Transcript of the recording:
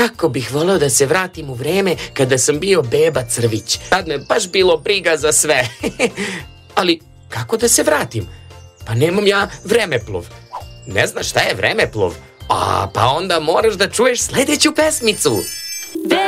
Kako bih voleo da se vratim u vreme kada sam bio beba crvić. Tad me baš bilo briga za sve. Ali kako da se vratim? Pa nemam ja vremeplov. Ne znaš šta je vremeplov? Pa onda moraš da čuješ sledeću pesmicu.